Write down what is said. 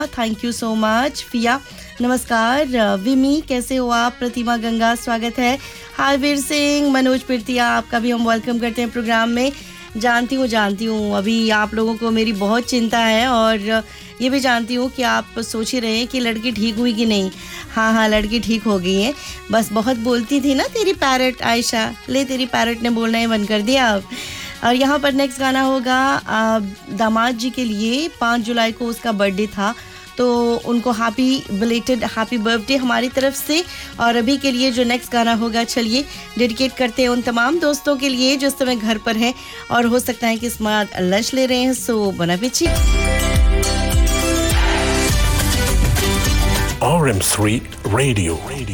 Thank you so much फिया। नमस्कार विमी, कैसे हो आप? प्रतिमा गंगा, स्वागत है। हाय वीर सिंह, मनोज पिरतिया, आपका भी हम वेलकम करते हैं प्रोग्राम में। जानती हूँ अभी आप लोगों को मेरी बहुत चिंता है और ये भी जानती हूँ कि आप सोच ही रहे हैं कि लड़की ठीक हुई कि नहीं। हाँ, लड़की ठीक हो गई है। बस बहुत बोलती थी ना तेरी पैरट आयशा, ले तेरी पैरट ने बोलना ही बंद कर दिया अब। और यहाँ पर नेक्स्ट गाना होगा दामाद जी के लिए। 5 जुलाई को उसका बर्थडे था, तो उनको हैप्पी बर्थडे हमारी तरफ से। और अभी के लिए जो नेक्स्ट गाना होगा, चलिए डेडिकेट करते हैं उन तमाम दोस्तों के लिए जो इस समय घर पर हैं और हो सकता है कि स्मार्ट लंच ले रहे हैं। सो बना पीछे RM3 Radio